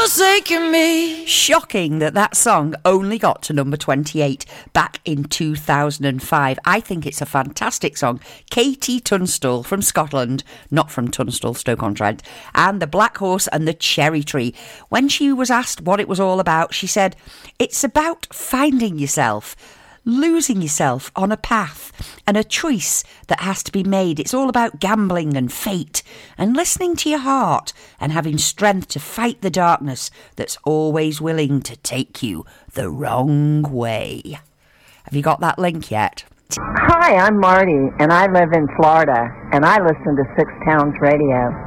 forsaken me. Shocking that song only got to number 28 back in 2005. I think it's a fantastic song. Katie Tunstall from Scotland, not from Tunstall, Stoke-on-Trent, and the Black Horse and the Cherry Tree. When she was asked what it was all about, she said, "It's about finding yourself, losing yourself on a path and a choice that has to be made. It's all about gambling and fate and listening to your heart and having strength to fight the darkness that's always willing to take you the wrong way." Have you got that link yet? Hi, I'm Marty, and I live in Florida, and I listen to Six Towns Radio.